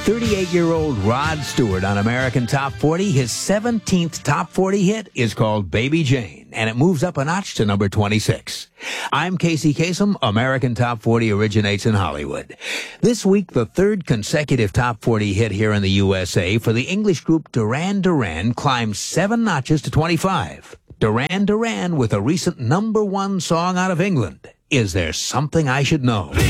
38-year-old Rod Stewart on American Top 40. His 17th Top 40 hit is called Baby Jane, and it moves up a notch to number 26. I'm Casey Kasem. American Top 40 originates in Hollywood. This week, the third consecutive Top 40 hit here in the USA for the English group Duran Duran climbs 7 notches to 25. Duran Duran with a recent #1 song out of England, Is There Something I Should Know?